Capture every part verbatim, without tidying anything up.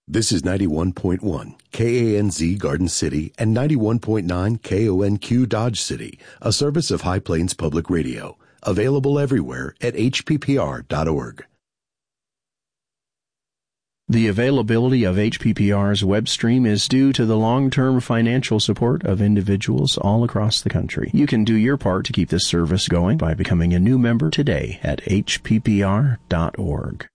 This is ninety-one point one K A N Z Garden City and ninety-one point nine K O N Q Dodge City, a service of High Plains Public Radio. Available everywhere at H P P R dot org. The availability of H P P R's web stream is due to the long-term financial support of individuals all across the country. You can do your part to keep this service going by becoming a new member today at H P P R dot org.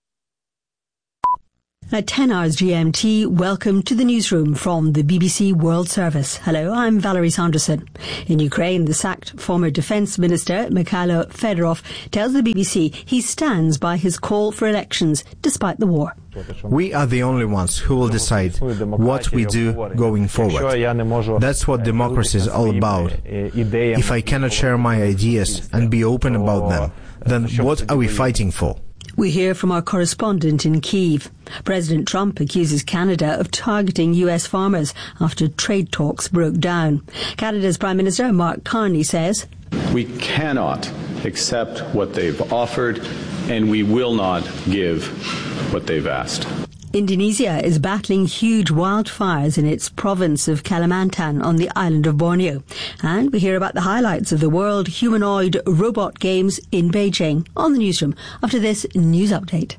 At ten hours G M T, welcome to the newsroom from the B B C World Service. Hello, I'm Valerie Sanderson. In Ukraine, the sacked former Defence Minister Mikhailo Fedorov tells the B B C he stands by his call for elections despite the war. We are the only ones who will decide what we do going forward. That's what democracy is all about. If I cannot share my ideas and be open about them, then what are we fighting for? We hear from our correspondent in Kyiv. President Trump accuses Canada of targeting U S farmers after trade talks broke down. Canada's Prime Minister Mark Carney says, "We cannot accept what they've offered, and we will not give what they've asked." Indonesia is battling huge wildfires in its province of Kalimantan on the island of Borneo. And we hear about the highlights of the World Humanoid Robot Games in Beijing on the newsroom after this news update.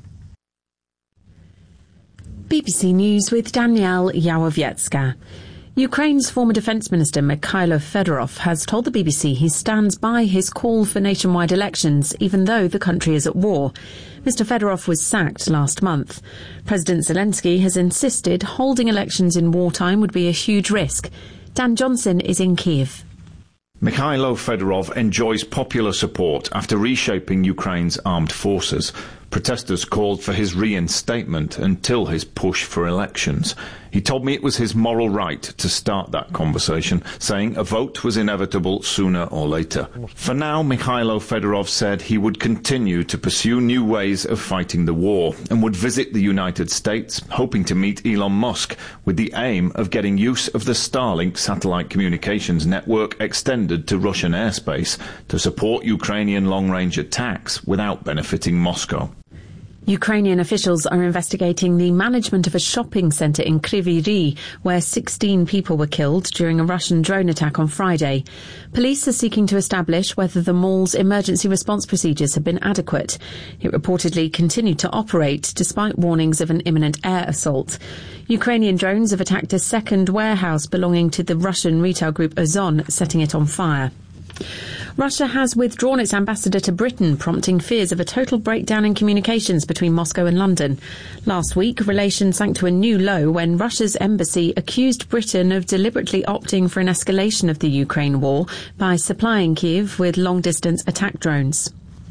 B B C News with Danielle Yawowiecka. Ukraine's former Defence Minister Mikhailo Fedorov has told the B B C he stands by his call for nationwide elections, even though the country is at war. Mister Fedorov was sacked last month. President Zelensky has insisted holding elections in wartime would be a huge risk. Dan Johnson is in Kyiv. Mikhailo Fedorov enjoys popular support after reshaping Ukraine's armed forces. Protesters called for his reinstatement until his push for elections. He told me it was his moral right to start that conversation, saying a vote was inevitable sooner or later. For now, Mikhailo Fedorov said he would continue to pursue new ways of fighting the war and would visit the United States, hoping to meet Elon Musk with the aim of getting use of the Starlink satellite communications network extended to Russian airspace to support Ukrainian long-range attacks without benefiting Moscow. Ukrainian officials are investigating the management of a shopping centre in Kryvyi Rih, where sixteen people were killed during a Russian drone attack on Friday. Police are seeking to establish whether the mall's emergency response procedures have been adequate. It reportedly continued to operate despite warnings of an imminent air assault. Ukrainian drones have attacked a second warehouse belonging to the Russian retail group Ozon, setting it on fire. Russia has withdrawn its ambassador to Britain, prompting fears of a total breakdown in communications between Moscow and London. Last week, relations sank to a new low when Russia's embassy accused Britain of deliberately opting for an escalation of the Ukraine war by supplying Kyiv with long-distance attack drones.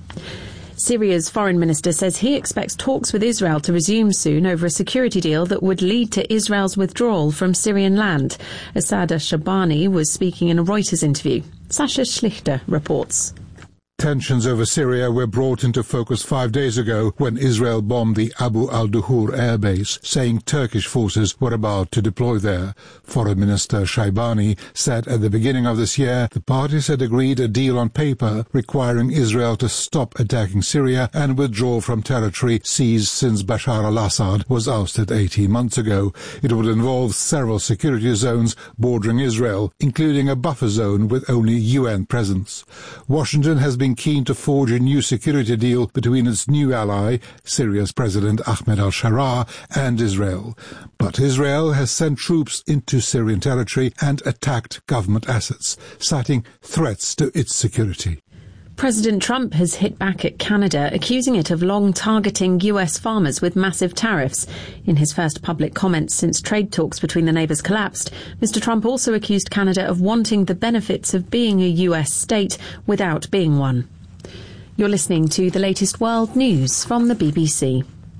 Syria's foreign minister says he expects talks with Israel to resume soon over a security deal that would lead to Israel's withdrawal from Syrian land. Asada Shabani was speaking in a Reuters interview. Sasha Schlichter reports. Tensions over Syria were brought into focus five days ago when Israel bombed the Abu al-Duhur airbase, saying Turkish forces were about to deploy there. Foreign Minister Shaibani said at the beginning of this year the parties had agreed a deal on paper requiring Israel to stop attacking Syria and withdraw from territory seized since Bashar al-Assad was ousted eighteen months ago. It would involve several security zones bordering Israel, including a buffer zone with only U N presence. Washington has been keen to forge a new security deal between its new ally, Syria's President Ahmed al-Sharaa, and Israel. But Israel has sent troops into Syrian territory and attacked government assets, citing threats to its security. President Trump has hit back at Canada, accusing it of long targeting U S farmers with massive tariffs. In his first public comments since trade talks between the neighbours collapsed, Mister Trump also accused Canada of wanting the benefits of being a U S state without being one. You're listening to the latest world news from the B B C.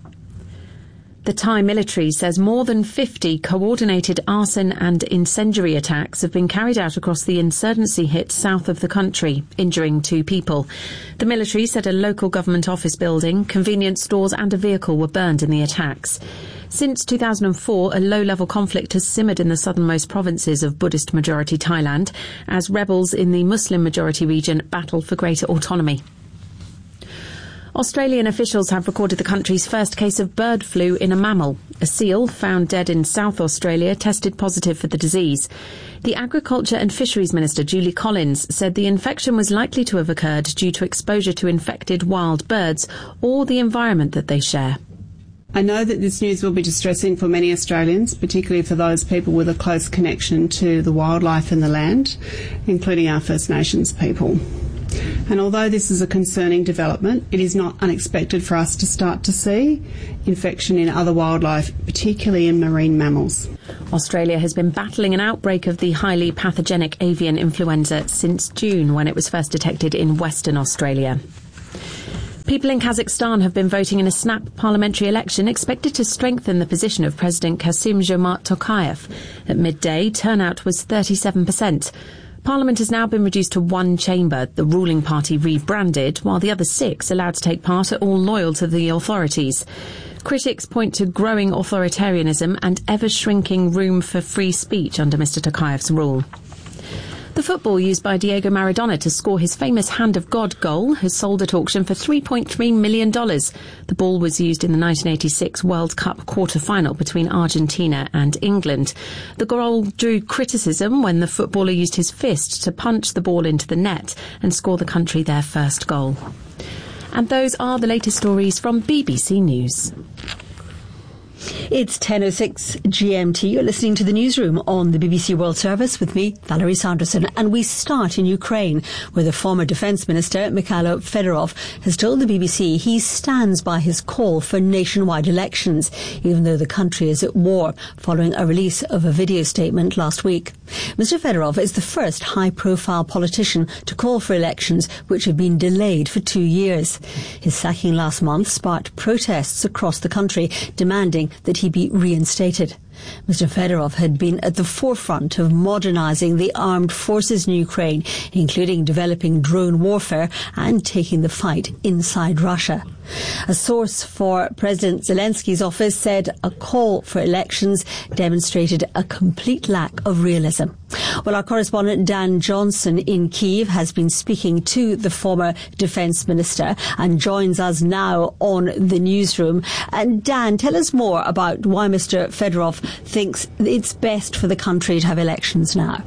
The Thai military says more than fifty coordinated arson and incendiary attacks have been carried out across the insurgency-hit south of the country, injuring two people. The military said a local government office building, convenience stores and a vehicle were burned in the attacks. Since two thousand four, a low-level conflict has simmered in the southernmost provinces of Buddhist-majority Thailand as rebels in the Muslim-majority region battle for greater autonomy. Australian officials have recorded the country's first case of bird flu in a mammal. A seal, found dead in South Australia, tested positive for the disease. The Agriculture and Fisheries Minister, Julie Collins, said the infection was likely to have occurred due to exposure to infected wild birds or the environment that they share. I know that this news will be distressing for many Australians, particularly for those people with a close connection to the wildlife and the land, including our First Nations people. And although this is a concerning development, it is not unexpected for us to start to see infection in other wildlife, particularly in marine mammals. Australia has been battling an outbreak of the highly pathogenic avian influenza since June, when it was first detected in Western Australia. People in Kazakhstan have been voting in a snap parliamentary election expected to strengthen the position of President Kassym-Jomart Tokayev. At midday, turnout was thirty-seven percent. Parliament has now been reduced to one chamber, the ruling party rebranded, while the other six allowed to take part are all loyal to the authorities. Critics point to growing authoritarianism and ever-shrinking room for free speech under Mister Tokayev's rule. The football used by Diego Maradona to score his famous Hand of God goal has sold at auction for three point three million dollars. The ball was used in the nineteen eighty-six World Cup quarter-final between Argentina and England. The goal drew criticism when the footballer used his fist to punch the ball into the net and score the country their first goal. And those are the latest stories from B B C News. It's ten oh six G M T. You're listening to the newsroom on the B B C World Service with me, Valerie Sanderson. And we start in Ukraine, where the former Defence Minister, Mikhailo Fedorov, has told the B B C he stands by his call for nationwide elections, even though the country is at war, following a release of a video statement last week. Mister Fedorov is the first high-profile politician to call for elections, which have been delayed for two years. His sacking last month sparked protests across the country, demanding that he be reinstated. Mister Fedorov had been at the forefront of modernising the armed forces in Ukraine, including developing drone warfare and taking the fight inside Russia. A source for President Zelensky's office said a call for elections demonstrated a complete lack of realism. Well, our correspondent Dan Johnson in Kyiv has been speaking to the former Defence Minister and joins us now on the newsroom. And Dan, tell us more about why Mister Fedorov thinks it's best for the country to have elections now.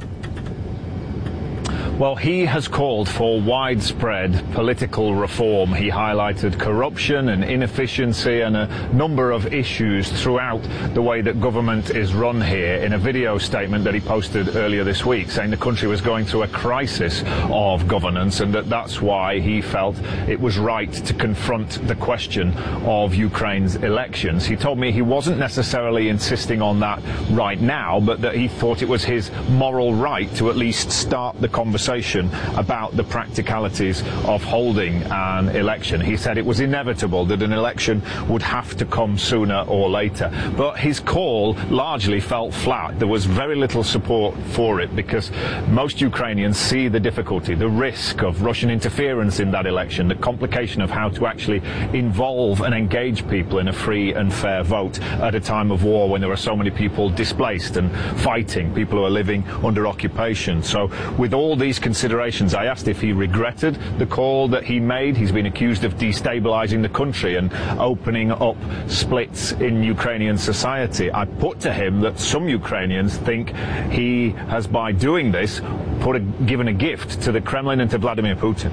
Well, he has called for widespread political reform. He highlighted corruption and inefficiency and a number of issues throughout the way that government is run here in a video statement that he posted earlier this week, saying the country was going through a crisis of governance and that that's why he felt it was right to confront the question of Ukraine's elections. He told me he wasn't necessarily insisting on that right now, but that he thought it was his moral right to at least start the conversation about the practicalities of holding an election. He said it was inevitable that an election would have to come sooner or later. But his call largely fell flat. There was very little support for it because most Ukrainians see the difficulty, the risk of Russian interference in that election, the complication of how to actually involve and engage people in a free and fair vote at a time of war when there are so many people displaced and fighting, people who are living under occupation. So with all these considerations, I asked if he regretted the call that he made. He's been accused of destabilizing the country and opening up splits in Ukrainian society. I put to him that some Ukrainians think he has, by doing this, put a, given a gift to the Kremlin and to Vladimir Putin.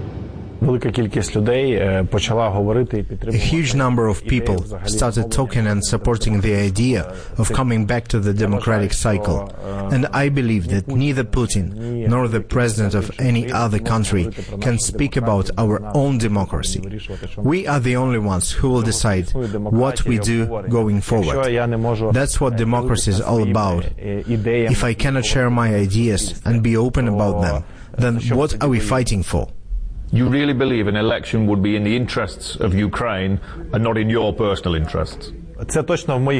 A huge number of people started talking and supporting the idea of coming back to the democratic cycle. And I believe that neither Putin nor the president of any other country can speak about our own democracy. We are the only ones who will decide what we do going forward. That's what democracy is all about. If I cannot share my ideas and be open about them, then what are we fighting for? You really believe an election would be in the interests of Ukraine and not in your personal interests? It's definitely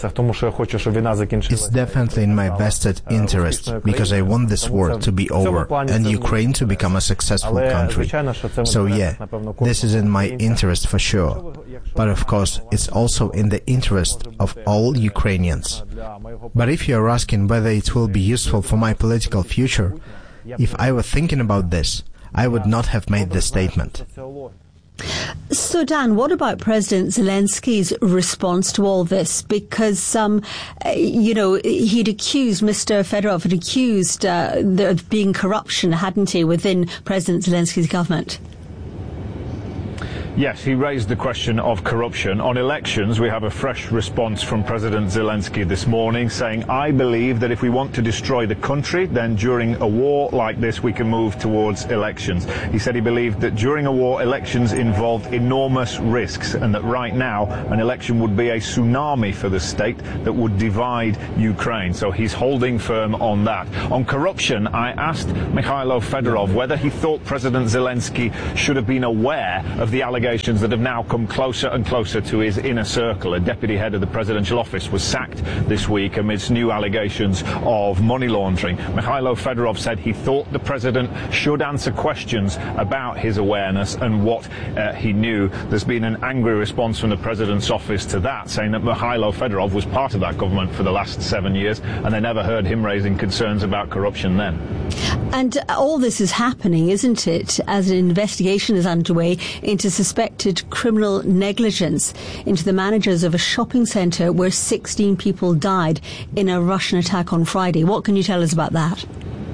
in my vested interest because I want this war to be over and Ukraine to become a successful country. So yeah, this is in my interest for sure. But of course, it's also in the interest of all Ukrainians. But if you are asking whether it will be useful for my political future, if I were thinking about this, I would not have made this statement. So, Dan, what about President Zelensky's response to all this? Because, um, you know, he'd accused, Mister Fedorov had accused uh, there of being corruption, hadn't he, within President Zelensky's government? Yes, he raised the question of corruption. On elections, we have a fresh response from President Zelensky this morning saying, I believe that if we want to destroy the country, then during a war like this, we can move towards elections. He said he believed that during a war, elections involved enormous risks and that right now, an election would be a tsunami for the state that would divide Ukraine. So he's holding firm on that. On corruption, I asked Mikhailo Fedorov whether he thought President Zelensky should have been aware of the allegations that have now come closer and closer to his inner circle. A deputy head of the presidential office was sacked this week amidst new allegations of money laundering. Mikhailo Fedorov said he thought the president should answer questions about his awareness and what uh, he knew. There's been an angry response from the president's office to that, saying that Mikhailo Fedorov was part of that government for the last seven years and they never heard him raising concerns about corruption then. And all this is happening, isn't it, as an investigation is underway into suspected criminal negligence into the managers of a shopping centre where sixteen people died in a Russian attack on Friday. What can you tell us about that?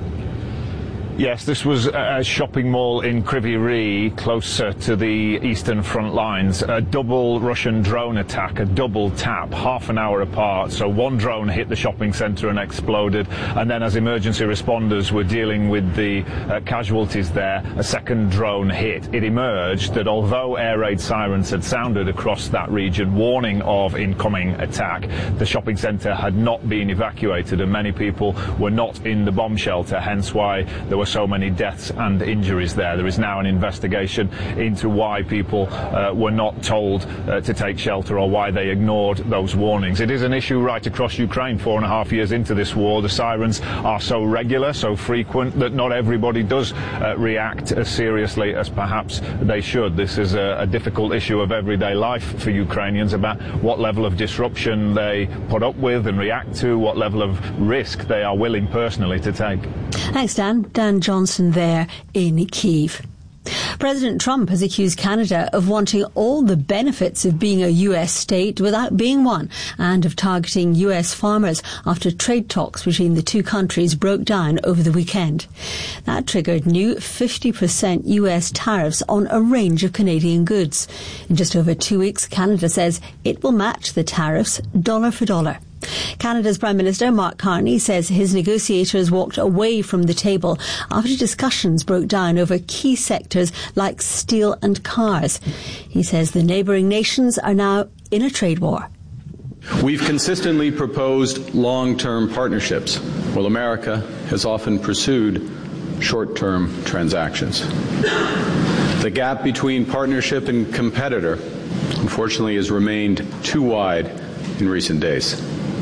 Yes, this was a shopping mall in Kryvyi Rih, closer to the eastern front lines. A double Russian drone attack, a double tap, half an hour apart. So one drone hit the shopping centre and exploded. And then as emergency responders were dealing with the uh, casualties there, a second drone hit. It emerged that although air raid sirens had sounded across that region, warning of incoming attack, the shopping centre had not been evacuated and many people were not in the bomb shelter, hence why there were so many deaths and injuries there. There is now an investigation into why people uh, were not told uh, to take shelter or why they ignored those warnings. It is an issue right across Ukraine four and a half years into this war. The sirens are so regular, so frequent, that not everybody does uh, react as seriously as perhaps they should. This is a, a difficult issue of everyday life for Ukrainians about what level of disruption they put up with and react to, what level of risk they are willing personally to take. Thanks, Dan. Dan Johnson there in Kyiv. President Trump has accused Canada of wanting all the benefits of being a U S state without being one, and of targeting U S farmers after trade talks between the two countries broke down over the weekend. That triggered new fifty percent U S tariffs on a range of Canadian goods. In just over two weeks, Canada says it will match the tariffs dollar for dollar. Canada's Prime Minister Mark Carney says his negotiators walked away from the table after discussions broke down over key sectors like steel and cars. He says the neighbouring nations are now in a trade war. We've consistently proposed long-term partnerships, while America has often pursued short-term transactions. The gap between partnership and competitor, unfortunately, has remained too wide in recent days.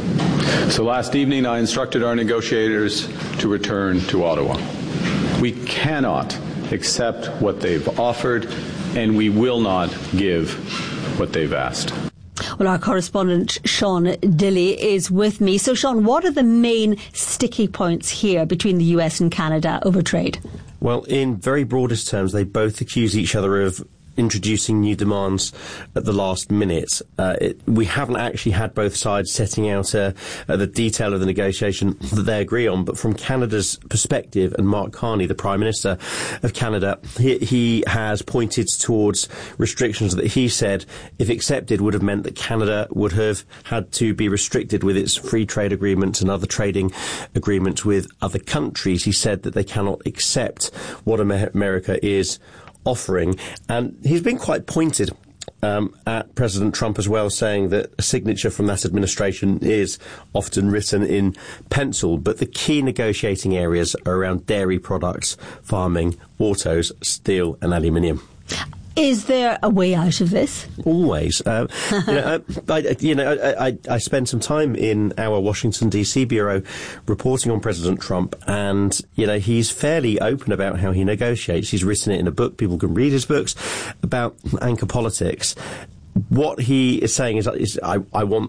So last evening, I instructed our negotiators to return to Ottawa. We cannot accept what they've offered, and we will not give what they've asked. Well, our correspondent Sean Dilley is with me. So, Sean, what are the main sticky points here between the U S and Canada over trade? Well, in very broadest terms, they both accuse each other of introducing new demands at the last minute. Uh, it, we haven't actually had both sides setting out uh, uh, the detail of the negotiation that they agree on, but from Canada's perspective, and Mark Carney, the Prime Minister of Canada, he, he has pointed towards restrictions that he said, if accepted, would have meant that Canada would have had to be restricted with its free trade agreements and other trading agreements with other countries. He said that they cannot accept what America is offering, and he's been quite pointed um, at President Trump as well, saying that a signature from that administration is often written in pencil, but the key negotiating areas are around dairy products, farming, autos, steel and aluminium. Is there a way out of this? Always. Uh, you know, I, I, you know I, I, I spent some time in our Washington, D C bureau reporting on President Trump, and, you know, he's fairly open about how he negotiates. He's written it in a book. People can read his books about anchor politics. What he is saying is, is I, I want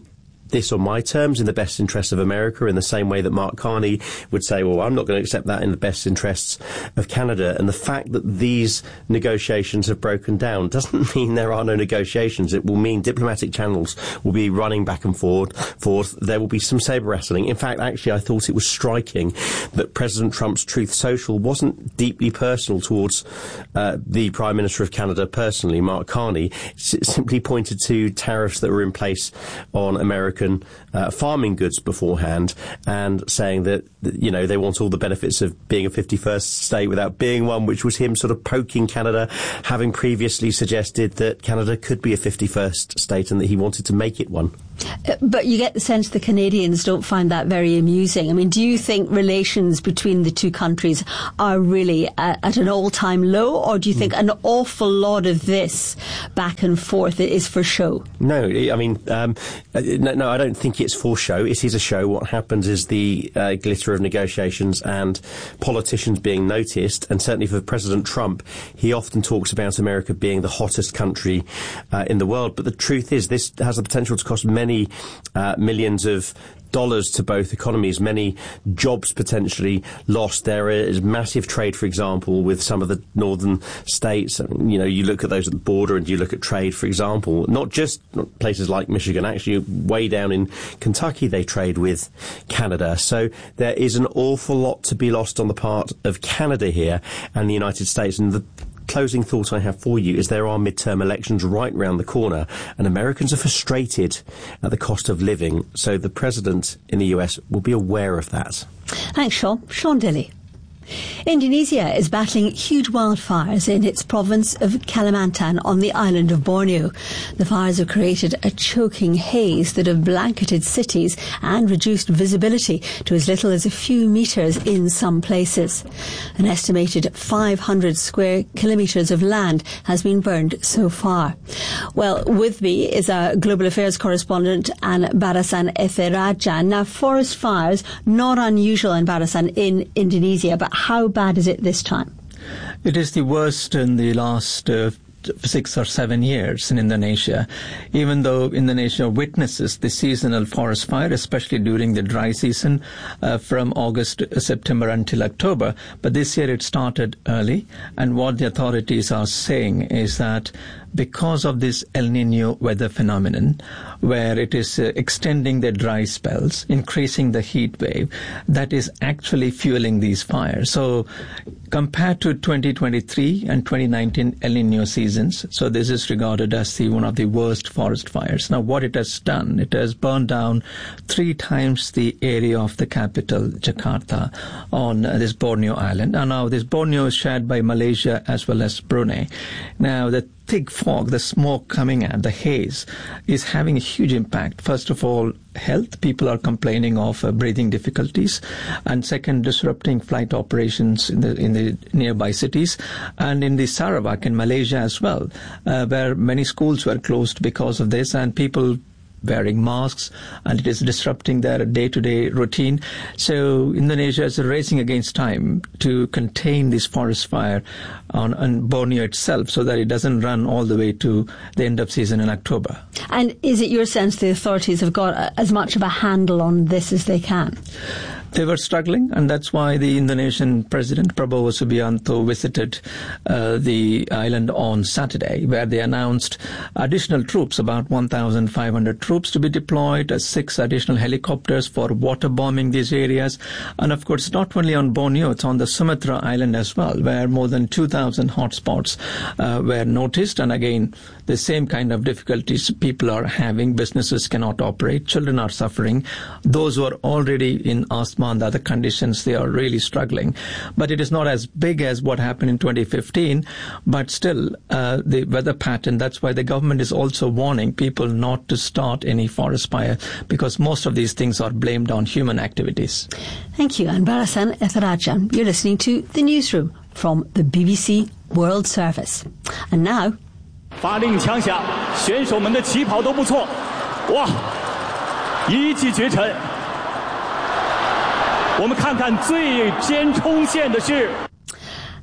this on my terms in the best interests of America, in the same way that Mark Carney would say, well, I'm not going to accept that in the best interests of Canada. And the fact that these negotiations have broken down doesn't mean there are no negotiations. It will mean diplomatic channels will be running back and forth. forth. There will be some sabre wrestling. In fact, actually, I thought it was striking that President Trump's Truth Social wasn't deeply personal towards uh, the Prime Minister of Canada personally, Mark Carney. It simply pointed to tariffs that were in place on American uh, farming goods beforehand, and saying that, you know, they want all the benefits of being a fifty-first state without being one, which was him sort of poking Canada, having previously suggested that Canada could be a fifty-first state and that he wanted to make it one. Uh, but you get the sense the Canadians don't find that very amusing. I mean, do you think relations between the two countries are really at, at an all-time low, or do you think mm. an awful lot of this back and forth is for show? No, I mean, um, no, no, I don't think it's for show. It is a show. What happens is the uh, glitter of negotiations and politicians being noticed, and certainly for President Trump, he often talks about America being the hottest country uh, in the world. But the truth is, this has the potential to cost many Many uh, millions of dollars to both economies, many jobs potentially lost. There is massive trade, for example, with some of the northern states. You know, you look at those at the border and you look at trade, for example, not just places like Michigan, actually way down in Kentucky they trade with Canada. So there is an awful lot to be lost on the part of Canada here and the United States. And the closing thought I have for you is there are midterm elections right round the corner, and Americans are frustrated at the cost of living, so the president in the U S will be aware of that. Thanks, Sean. Sean Dilley. Indonesia is battling huge wildfires in its province of Kalimantan on the island of Borneo. The fires have created a choking haze that have blanketed cities and reduced visibility to as little as a few metres in some places. An estimated five hundred square kilometres of land has been burned so far. Well, with me is our global affairs correspondent, Ann Barasan Etherajan. Now, forest fires, not unusual in Barasan in Indonesia, but how bad is it this time? It is the worst in the last uh, six or seven years in Indonesia, even though Indonesia witnesses the seasonal forest fire, especially during the dry season uh, from August, September until October. But this year it started early, and what the authorities are saying is that because of this El Niño weather phenomenon, where it is uh, extending the dry spells, increasing the heat wave, that is actually fueling these fires. So compared to twenty twenty-three and twenty nineteen El Niño seasons, so this is regarded as the one of the worst forest fires. Now, what it has done, it has burned down three times the area of the capital, Jakarta, on uh, this Borneo island. And now this Borneo is shared by Malaysia as well as Brunei. Now, the thick fog, the smoke coming out, the haze, is having a huge impact. First of all, health. People are complaining of uh, breathing difficulties. And second, disrupting flight operations in the in the nearby cities. And in the Sarawak in Malaysia as well, uh, where many schools were closed because of this, and people wearing masks, and it is disrupting their day-to-day routine. So Indonesia is racing against time to contain this forest fire on, on Borneo itself, so that it doesn't run all the way to the end of season in October. And is it your sense the authorities have got as much of a handle on this as they can? They were struggling, and that's why the Indonesian President Prabowo Subianto visited uh, the island on Saturday, where they announced additional troops, about one thousand five hundred troops to be deployed, uh, six additional helicopters for water bombing these areas. And of course, not only on Borneo, it's on the Sumatra island as well, where more than two thousand hotspots uh, were noticed. And again, the same kind of difficulties people are having. Businesses cannot operate. Children are suffering. Those who are already in asthma and other conditions, they are really struggling. But it is not as big as what happened in twenty fifteen, but still uh, the weather pattern, that's why the government is also warning people not to start any forest fire, because most of these things are blamed on human activities. Thank you, and Barasan Etherajan. You're listening to The Newsroom from the B B C World Service. And now... 发令枪响，选手们的起跑都不错，哇，一骑绝尘。我们看看最尖冲线的是。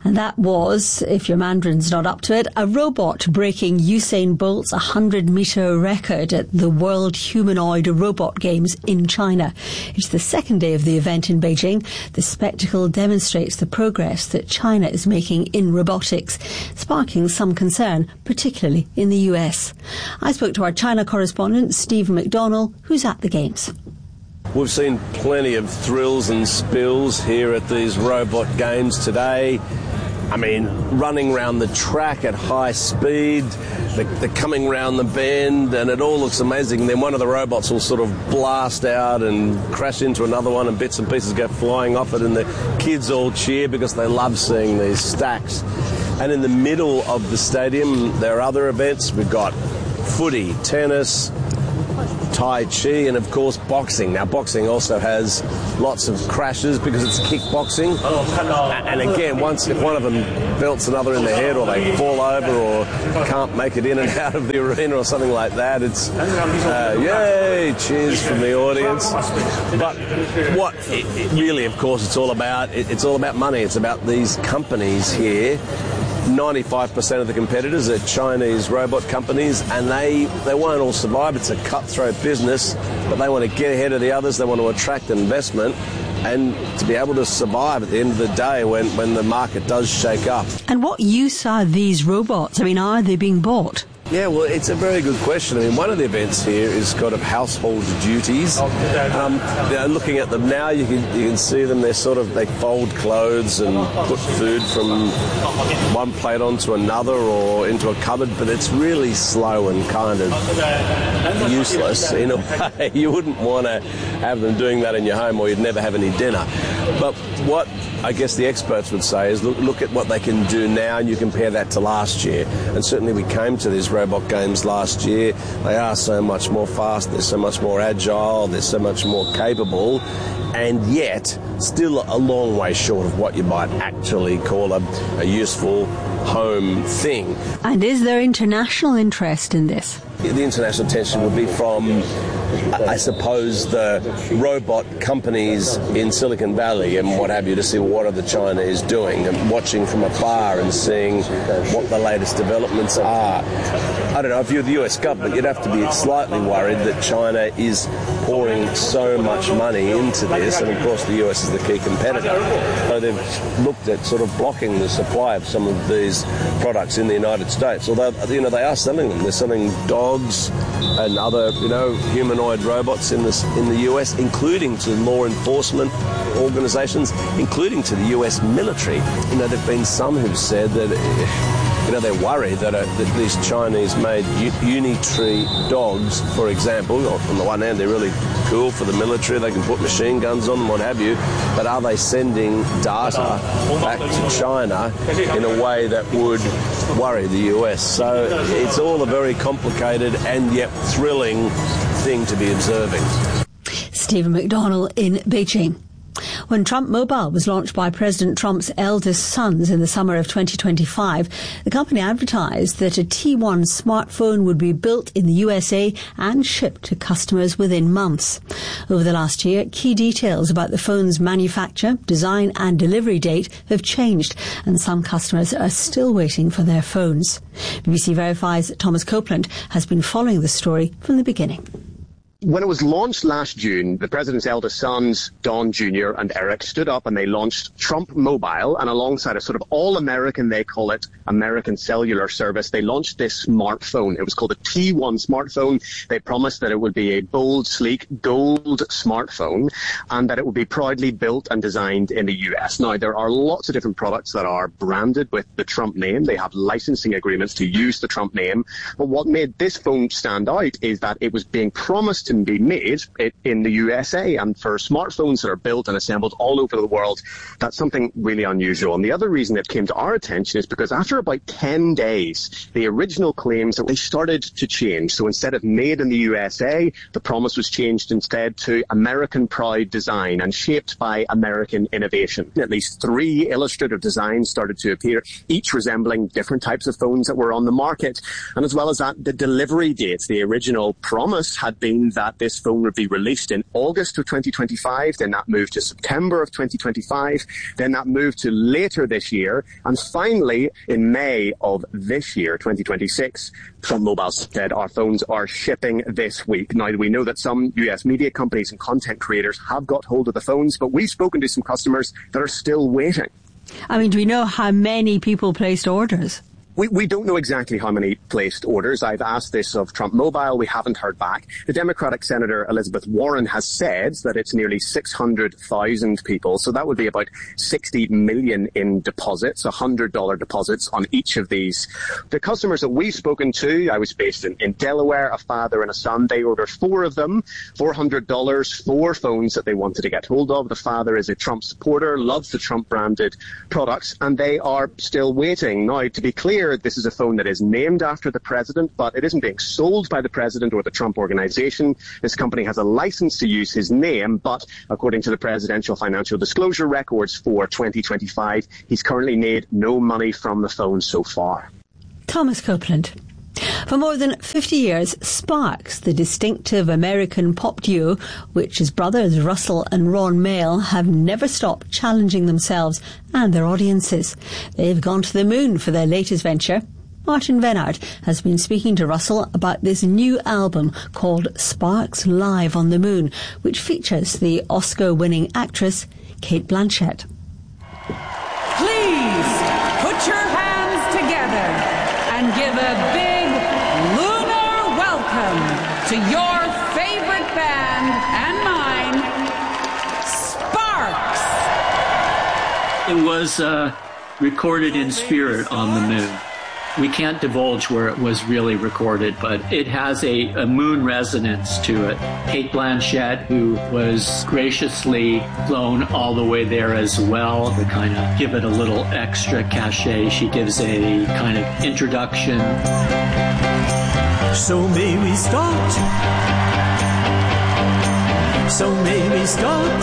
And that was, if your Mandarin's not up to it, a robot breaking Usain Bolt's one hundred metre record at the World Humanoid Robot Games in China. It's the second day of the event in Beijing. The spectacle demonstrates the progress that China is making in robotics, sparking some concern, particularly in the U S. I spoke to our China correspondent, Stephen McDonnell, who's at the Games. We've seen plenty of thrills and spills here at these robot games today. I mean, running around the track at high speed, they're, they're coming round the bend, and it all looks amazing. And then one of the robots will sort of blast out and crash into another one, and bits and pieces go flying off it, and the kids all cheer because they love seeing these stacks. And in the middle of the stadium, there are other events. We've got footy, tennis, Tai Chi, and of course boxing. Now boxing also has lots of crashes because it's kickboxing, and again, once if one of them belts another in the head, or they fall over or can't make it in and out of the arena or something like that, it's uh, yay, cheers from the audience. But what it, it really, of course, it's all about, it, it's all about money. It's about these companies here. ninety-five percent of the competitors are Chinese robot companies, and they, they won't all survive. It's a cutthroat business, but they want to get ahead of the others. They want to attract investment and to be able to survive at the end of the day when, when the market does shake up. And what use are these robots? I mean, are they being bought? Yeah, well, it's a very good question. I mean, one of the events here is kind of household duties. Um, you know, looking at them now, you can you can see them. They're sort of they fold clothes and put food from one plate onto another or into a cupboard, but it's really slow and kind of useless in a way. You wouldn't want to have them doing that in your home, or you'd never have any dinner. But what I guess the experts would say is look, look at what they can do now, and you compare that to last year. And certainly we came to these robot games last year. They are so much more fast, they're so much more agile, they're so much more capable, and yet still a long way short of what you might actually call a, a useful home thing. And is there international interest in this? The international attention would be from, I suppose, the robot companies in Silicon Valley and what have you, to see what other China is doing, and watching from afar and seeing what the latest developments are. I don't know, if you're the U S government, you'd have to be slightly worried that China is pouring so much money into this, and of course the U S is the key competitor. So they've looked at sort of blocking the supply of some of these products in the United States, although, you know, they are selling them. They're selling dogs and other, you know, humanoid robots in this in the U S, including to law enforcement organizations, including to the U S military. You know, there've been some who've said that, you know, they're worried that, uh, that these Chinese-made Unitree dogs, for example, on the one hand, they're really cool for the military. They can put machine guns on them, what have you. But are they sending data back to China in a way that would worry the U S? So it's all a very complicated and yet thrilling thing to be observing. Stephen McDonnell in Beijing. When Trump Mobile was launched by President Trump's eldest sons in the summer of twenty twenty-five, the company advertised that a T one smartphone would be built in the U S A and shipped to customers within months. Over the last year, key details about the phone's manufacture, design and delivery date have changed, and some customers are still waiting for their phones. B B C Verify's Thomas Copeland has been following the story from the beginning. When it was launched last June, the president's eldest sons, Don Junior and Eric, stood up and they launched Trump Mobile, and alongside a sort of all-American, they call it, American cellular service, they launched this smartphone. It was called a T one smartphone. They promised that it would be a bold, sleek, gold smartphone, and that it would be proudly built and designed in the U S. Now, there are lots of different products that are branded with the Trump name. They have licensing agreements to use the Trump name. But what made this phone stand out is that it was being promised to be made in the U S A, and for smartphones that are built and assembled all over the world, that's something really unusual. And the other reason it came to our attention is because after about ten days, the original claims, they started to change. So instead of made in the U S A, the promise was changed instead to American proud design and shaped by American innovation. At least three illustrative designs started to appear, each resembling different types of phones that were on the market. And as well as that, the delivery dates, the original promise had been that this phone would be released in August of twenty twenty-five, then that moved to September of twenty twenty-five, then that moved to later this year, and finally in May of this year, twenty twenty-six, Trump Mobile said our phones are shipping this week. Now, we know that some U S media companies and content creators have got hold of the phones, but we've spoken to some customers that are still waiting. I mean, do we know how many people placed orders? We, we don't know exactly how many placed orders. I've asked this of Trump Mobile. We haven't heard back. The Democratic Senator Elizabeth Warren has said that it's nearly six hundred thousand people. So that would be about sixty million in deposits, one hundred dollars deposits on each of these. The customers that we've spoken to, I was based in, in Delaware, a father and a son. They ordered four of them, four hundred dollars, four phones that they wanted to get hold of. The father is a Trump supporter, loves the Trump branded products, and they are still waiting. Now, to be clear, this is a phone that is named after the president, but it isn't being sold by the president or the Trump organization. This company has a license to use his name, but according to the presidential financial disclosure records for twenty twenty-five, he's currently made no money from the phone so far. Thomas Copeland. For more than fifty years, Sparks, the distinctive American pop duo, which is brothers Russell and Ron Mael, have never stopped challenging themselves and their audiences. They've gone to the moon for their latest venture. Martin Vennard has been speaking to Russell about this new album called Sparks Live on the Moon, which features the Oscar-winning actress Cate Blanchett. Please put your hands together and give a big to your favorite band and mine, Sparks. It was uh, recorded in spirit on the moon. We can't divulge where it was really recorded, but it has a, a moon resonance to it. Cate Blanchett, who was graciously flown all the way there as well to kind of give it a little extra cachet. She gives a kind of introduction. So may we start. So may we start.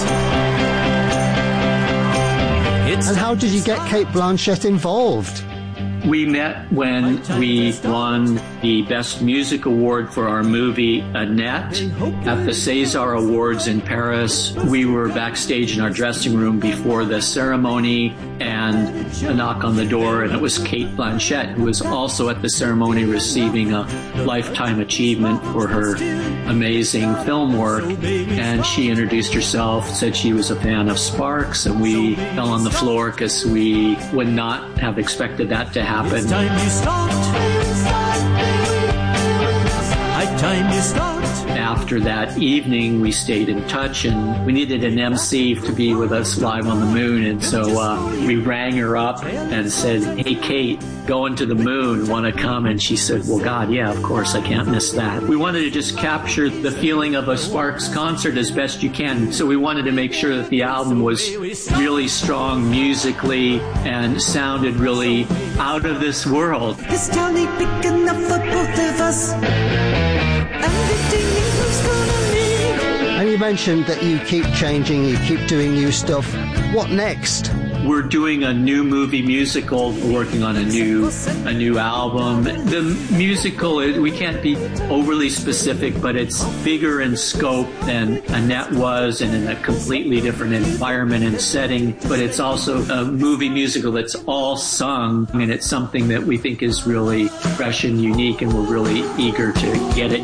It's and how did you get Cate Blanchett involved? We met when we won the Best Music Award for our movie Annette at the César Awards in Paris. We were backstage in our dressing room before the ceremony, and a knock on the door, and it was Cate Blanchett, who was also at the ceremony receiving a Lifetime Achievement for her amazing film work. And she introduced herself, said she was a fan of Sparks, and we fell on the floor because we would not have expected that to happen. Happen. Time you start. High time you start. After that evening, we stayed in touch, and we needed an M C to be with us live on the moon. And so uh, we rang her up and said, "Hey, Cate, going to the moon, want to come?" And she said, "Well, God, yeah, of course, I can't miss that." We wanted to just capture the feeling of a Sparks concert as best you can. So we wanted to make sure that the album was really strong musically and sounded really out of this world. It's totally big enough for both of us. And you mentioned that you keep changing, you keep doing new stuff. What next? We're doing a new movie musical. We're working on a new a new album. The musical, we can't be overly specific, but it's bigger in scope than Annette was, and in a completely different environment and setting. But it's also a movie musical that's all sung, and it's something that we think is really fresh and unique, and we're really eager to get it